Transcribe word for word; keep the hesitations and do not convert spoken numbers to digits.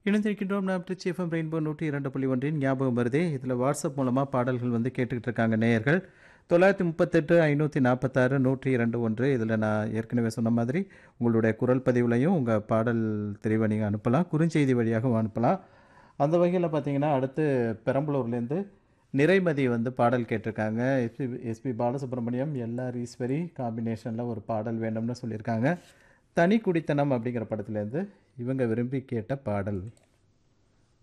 இணைந்திருக்கின்றோம் நாம் Trichy FM rainbow நூற்றி இரண்டு புள்ளி ஒன்றின் ஞாபகம் வருதே. இதில் வாட்ஸ்அப் மூலமாக பாடல்கள் வந்து கேட்டுக்கிட்டு இருக்காங்க நேயர்கள். தொள்ளாயிரத்தி முப்பத்தெட்டு ஐநூற்றி நாற்பத்தாறு நூற்றி இரண்டு ஒன்று. இதில் நான் ஏற்கனவே சொன்ன மாதிரி உங்களுடைய குரல் பதிவுலையும் உங்கள் பாடல் தெரிவை நீங்கள் அனுப்பலாம், குறுஞ்செய்தி வழியாகவும் அனுப்பலாம். அந்த வகையில் பார்த்தீங்கன்னா அடுத்து பெரம்பலூர்லேருந்து நிறைமதி வந்து பாடல் கேட்டிருக்காங்க. SP SP Balasubramaniam LR Eswari காம்பினேஷனில் ஒரு பாடல் வேண்டும்னு சொல்லியிருக்காங்க. தனி குடித்தனம் அப்படிங்கிற படத்துலேருந்து இவங்க விரும்பி கேட்ட பாடல்.